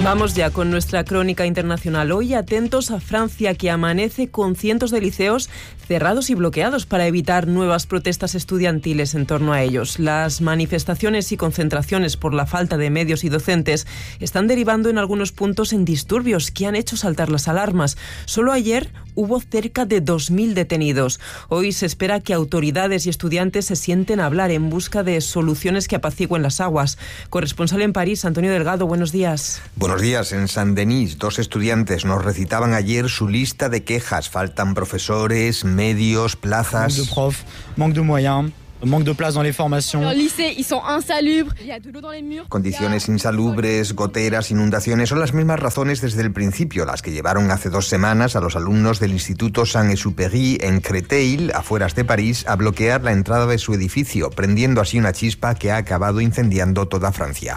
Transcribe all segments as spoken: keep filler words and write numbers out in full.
Vamos ya con nuestra crónica internacional. Hoy atentos a Francia, que amanece con cientos de liceos cerrados y bloqueados para evitar nuevas protestas estudiantiles en torno a ellos. Las manifestaciones y concentraciones por la falta de medios y docentes están derivando en algunos puntos en disturbios que han hecho saltar las alarmas. Solo ayer hubo cerca de dos mil detenidos. Hoy se espera que autoridades y estudiantes se sienten a hablar en busca de soluciones que apacigüen las aguas. Corresponsal en París, Antonio Delgado, buenos días. Buenos días. En Saint-Denis, dos estudiantes nos recitaban ayer su lista de quejas. Faltan profesores, medios, plazas. Manque de prof, manque de moyens. Manque de place dans les formations. Los lycées, ils sont insalubres. Il y a de l'eau dans les murs. Condiciones insalubres, goteras, inundaciones son las mismas razones desde el principio, las que llevaron hace dos semanas a los alumnos del Instituto Saint-Exupéry en Créteil, afueras de París, a bloquear la entrada de su edificio, prendiendo así una chispa que ha acabado incendiando toda Francia.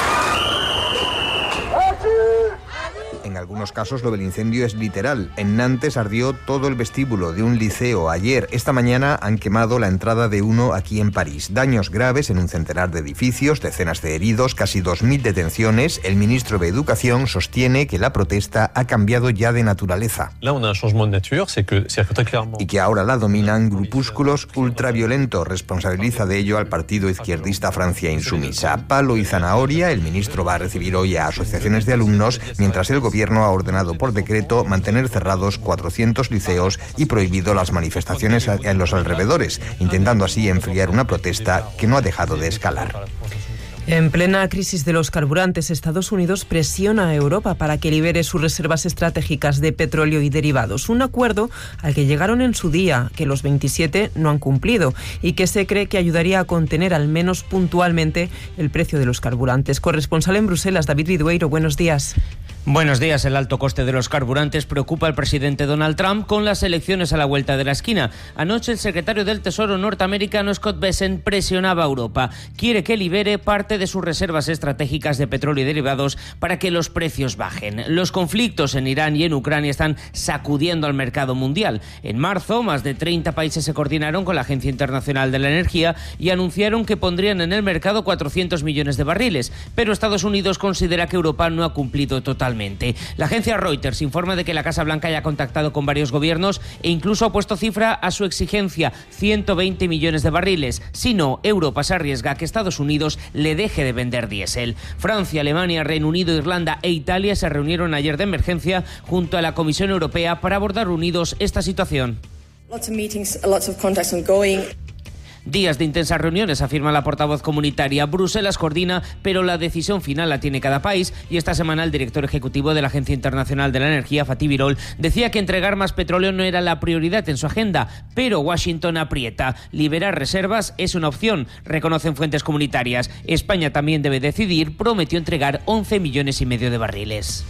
En algunos casos lo del incendio es literal. En Nantes ardió todo el vestíbulo de un liceo ayer. Esta mañana han quemado la entrada de uno aquí en París. Daños graves en un centenar de edificios, decenas de heridos, casi dos mil detenciones. El ministro de Educación sostiene que la protesta ha cambiado ya de naturaleza. Y que ahora la dominan grupúsculos ultraviolentos. Responsabiliza de ello al partido izquierdista Francia Insumisa. Palo y zanahoria, el ministro va a recibir hoy a asociaciones de alumnos, mientras el gobierno ha ordenado por decreto mantener cerrados cuatrocientos liceos y prohibido las manifestaciones en los alrededores, intentando así enfriar una protesta que no ha dejado de escalar. En plena crisis de los carburantes, Estados Unidos presiona a Europa para que libere sus reservas estratégicas de petróleo y derivados. Un acuerdo al que llegaron en su día, que los veintisiete no han cumplido y que se cree que ayudaría a contener al menos puntualmente el precio de los carburantes. Corresponsal en Bruselas, David Vidueiro, buenos días. Buenos días. El alto coste de los carburantes preocupa al presidente Donald Trump con las elecciones a la vuelta de la esquina. Anoche el secretario del Tesoro norteamericano Scott Bessent presionaba a Europa. Quiere que libere parte de sus reservas estratégicas de petróleo y derivados para que los precios bajen. Los conflictos en Irán y en Ucrania están sacudiendo al mercado mundial. En marzo, más de treinta países se coordinaron con la Agencia Internacional de la Energía y anunciaron que pondrían en el mercado cuatrocientos millones de barriles, pero Estados Unidos considera que Europa no ha cumplido totalmente. La agencia Reuters informa de que la Casa Blanca ya ha contactado con varios gobiernos e incluso ha puesto cifra a su exigencia, ciento veinte millones de barriles. Si no, Europa se arriesga a que Estados Unidos le deje de vender diésel. Francia, Alemania, Reino Unido, Irlanda e Italia se reunieron ayer de emergencia junto a la Comisión Europea para abordar unidos esta situación. Lots of meetings, lots of contacts ongoing. Días de intensas reuniones, afirma la portavoz comunitaria. Bruselas coordina, pero la decisión final la tiene cada país, y esta semana el director ejecutivo de la Agencia Internacional de la Energía, Fatih Birol, decía que entregar más petróleo no era la prioridad en su agenda, pero Washington aprieta. Liberar reservas es una opción, reconocen fuentes comunitarias. España también debe decidir, prometió entregar once millones y medio de barriles.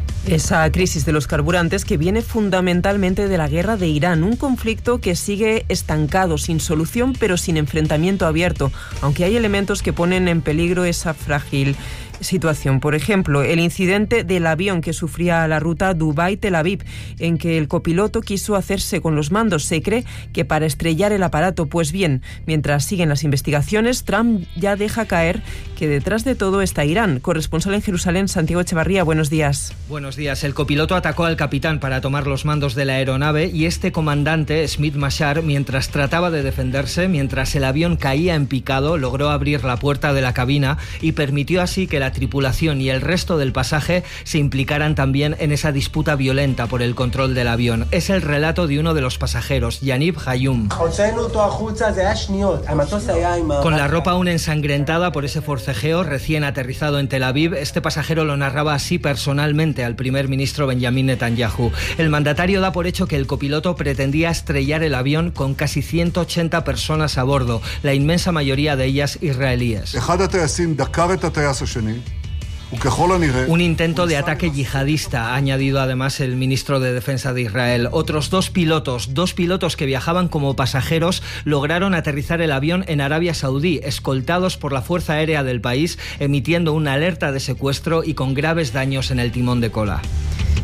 Esa crisis de los carburantes que viene fundamentalmente de la guerra de Irán, un conflicto que sigue estancado, sin solución pero sin enfrentamiento abierto, aunque hay elementos que ponen en peligro esa frágil situación. Por ejemplo, el incidente del avión que sufría la ruta Dubái-Tel Aviv, en que el copiloto quiso hacerse con los mandos. Se cree que para estrellar el aparato. Pues bien, mientras siguen las investigaciones, Trump ya deja caer que detrás de todo está Irán. Corresponsal en Jerusalén, Santiago Echevarría, buenos días. Buenos días. El copiloto atacó al capitán para tomar los mandos de la aeronave y este comandante, Smith Mashar, mientras trataba de defenderse, mientras el avión caía en picado, logró abrir la puerta de la cabina y permitió así que la tripulación y el resto del pasaje se implicaran también en esa disputa violenta por el control del avión. Es el relato de uno de los pasajeros, Yaniv Hayum. Con la ropa aún ensangrentada por ese forcejeo, recién aterrizado en Tel Aviv, este pasajero lo narraba así personalmente al primer ministro Benjamin Netanyahu. El mandatario da por hecho que el copiloto pretendía estrellar el avión con casi ciento ochenta personas a bordo, la inmensa mayoría de ellas israelíes. Un intento de ataque yihadista, ha añadido además el ministro de Defensa de Israel. Otros dos pilotos, dos pilotos que viajaban como pasajeros, lograron aterrizar el avión en Arabia Saudí, escoltados por la Fuerza Aérea del país, emitiendo una alerta de secuestro y con graves daños en el timón de cola.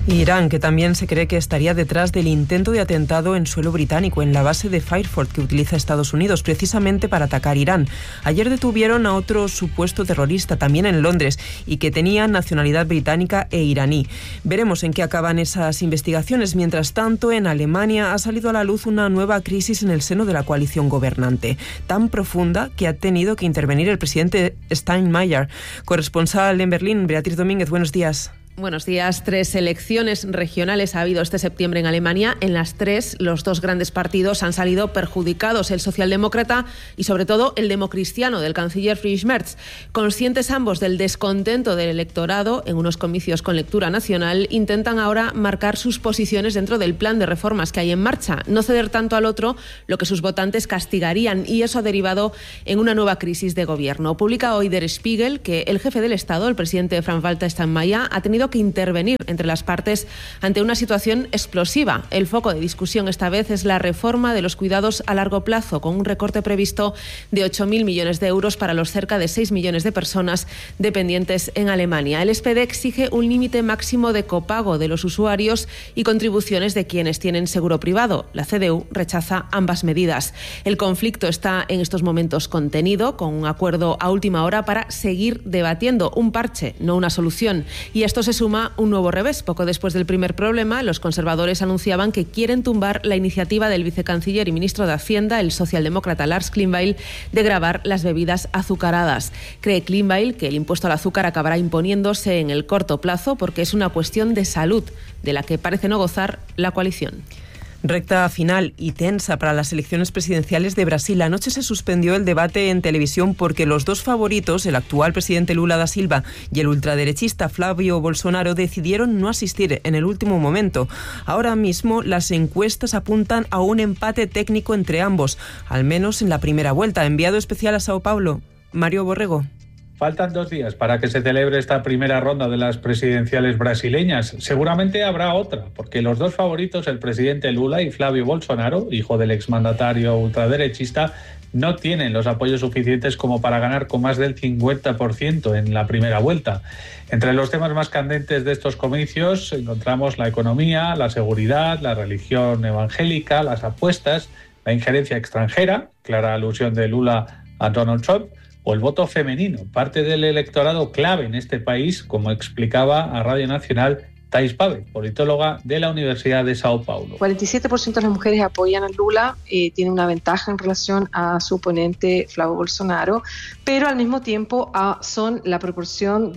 Irán, que también se cree que estaría detrás del intento de atentado en suelo británico en la base de Fairford que utiliza Estados Unidos precisamente para atacar Irán. Ayer detuvieron a otro supuesto terrorista también en Londres y que tenía nacionalidad británica e iraní. Veremos en qué acaban esas investigaciones. Mientras tanto, en Alemania ha salido a la luz una nueva crisis en el seno de la coalición gobernante, tan profunda que ha tenido que intervenir el presidente Steinmeier. Corresponsal en Berlín, Beatriz Domínguez, buenos días. Buenos días. Tres elecciones regionales ha habido este septiembre en Alemania. En las tres, los dos grandes partidos han salido perjudicados, el socialdemócrata y sobre todo el democristiano del canciller Friedrich Merz. Conscientes ambos del descontento del electorado en unos comicios con lectura nacional, intentan ahora marcar sus posiciones dentro del plan de reformas que hay en marcha. No ceder tanto al otro, lo que sus votantes castigarían, y eso ha derivado en una nueva crisis de gobierno. Publica hoy Der Spiegel que el jefe del Estado, el presidente Frank-Walter Steinmeier, ha tenido que intervenir entre las partes ante una situación explosiva. El foco de discusión esta vez es la reforma de los cuidados a largo plazo, con un recorte previsto de ocho mil millones de euros para los cerca de seis millones de personas dependientes en Alemania. El S P D exige un límite máximo de copago de los usuarios y contribuciones de quienes tienen seguro privado. La C D U rechaza ambas medidas. El conflicto está en estos momentos contenido, con un acuerdo a última hora para seguir debatiendo un parche, no una solución. Y esto se suma un nuevo revés. Poco después del primer problema, los conservadores anunciaban que quieren tumbar la iniciativa del vicecanciller y ministro de Hacienda, el socialdemócrata Lars Klingbeil, de gravar las bebidas azucaradas. Cree Klingbeil que el impuesto al azúcar acabará imponiéndose en el corto plazo porque es una cuestión de salud, de la que parece no gozar la coalición. Recta final y tensa para las elecciones presidenciales de Brasil. Anoche se suspendió el debate en televisión porque los dos favoritos, el actual presidente Lula da Silva y el ultraderechista Flavio Bolsonaro, decidieron no asistir en el último momento. Ahora mismo las encuestas apuntan a un empate técnico entre ambos, al menos en la primera vuelta. Enviado especial a Sao Paulo, Mario Borrego. Faltan dos días para que se celebre esta primera ronda de las presidenciales brasileñas. Seguramente habrá otra, porque los dos favoritos, el presidente Lula y Flavio Bolsonaro, hijo del exmandatario ultraderechista, no tienen los apoyos suficientes como para ganar con más del cincuenta por ciento en la primera vuelta. Entre los temas más candentes de estos comicios encontramos la economía, la seguridad, la religión evangélica, las apuestas, la injerencia extranjera, clara alusión de Lula a Donald Trump, o el voto femenino, parte del electorado clave en este país, como explicaba a Radio Nacional Thais Pave, politóloga de la Universidad de Sao Paulo. cuarenta y siete por ciento de las mujeres apoyan a Lula, eh, tiene una ventaja en relación a su oponente Flavio Bolsonaro, pero al mismo tiempo ah, son la proporción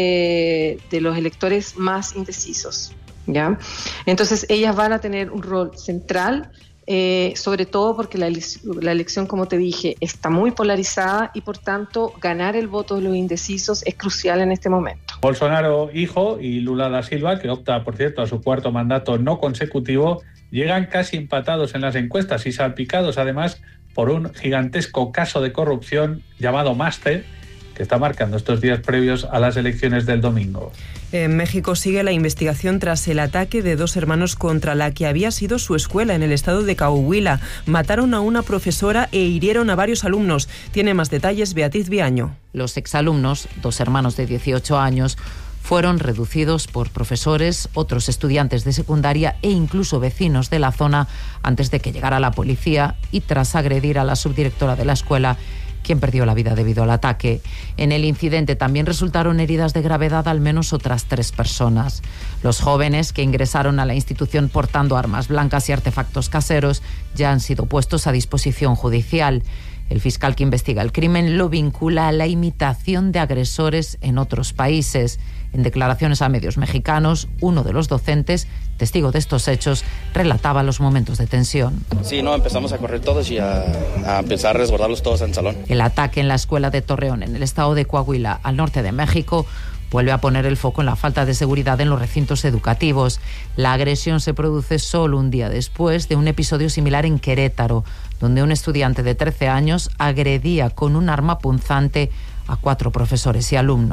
de, de los electores más indecisos, ¿ya? Entonces ellas van a tener un rol central, Eh, sobre todo porque la, ele- la elección, como te dije, está muy polarizada y por tanto ganar el voto de los indecisos es crucial en este momento. Bolsonaro hijo y Lula da Silva, que opta, por cierto, a su cuarto mandato no consecutivo, llegan casi empatados en las encuestas y salpicados además por un gigantesco caso de corrupción llamado Master, que está marcando estos días previos a las elecciones del domingo. En México sigue la investigación tras el ataque de dos hermanos contra la que había sido su escuela en el estado de Coahuila. Mataron a una profesora e hirieron a varios alumnos. Tiene más detalles Beatriz Viaño. Los exalumnos, dos hermanos de dieciocho años, fueron reducidos por profesores, otros estudiantes de secundaria e incluso vecinos de la zona antes de que llegara la policía y tras agredir a la subdirectora de la escuela, quien perdió la vida debido al ataque. En el incidente también resultaron heridas de gravedad al menos otras tres personas. Los jóvenes que ingresaron a la institución portando armas blancas y artefactos caseros ya han sido puestos a disposición judicial. El fiscal que investiga el crimen lo vincula a la imitación de agresores en otros países. En declaraciones a medios mexicanos, uno de los docentes, testigo de estos hechos, relataba los momentos de tensión. Sí, no, empezamos a correr todos y a, a empezar a resguardarlos todos en el salón. El ataque en la escuela de Torreón, en el estado de Coahuila, al norte de México, vuelve a poner el foco en la falta de seguridad en los recintos educativos. La agresión se produce solo un día después de un episodio similar en Querétaro, donde un estudiante de trece años agredía con un arma punzante a cuatro profesores y alumnos.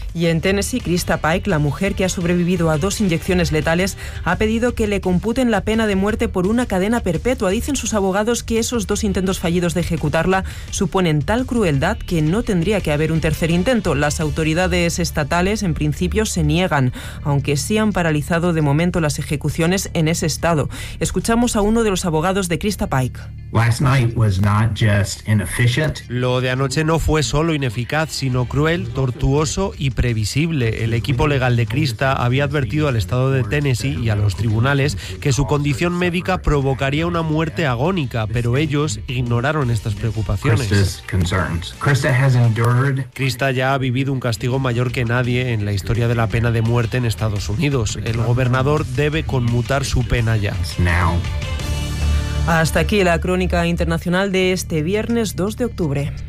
Y en Tennessee, Krista Pike, la mujer que ha sobrevivido a dos inyecciones letales, ha pedido que le computen la pena de muerte por una cadena perpetua. Dicen sus abogados que esos dos intentos fallidos de ejecutarla suponen tal crueldad que no tendría que haber un tercer intento. Las autoridades estatales, en principio, se niegan, aunque sí han paralizado de momento las ejecuciones en ese estado. Escuchamos a uno de los abogados de Krista Pike. Lo de anoche no fue solo ineficaz, sino cruel, tortuoso y previsible. El equipo legal de Krista había advertido al estado de Tennessee y a los tribunales que su condición médica provocaría una muerte agónica, pero ellos ignoraron estas preocupaciones. Krista ya ha vivido un castigo mayor que nadie en la historia de la pena de muerte en Estados Unidos. El gobernador debe conmutar su pena ya. Hasta aquí la crónica internacional de este viernes dos de octubre.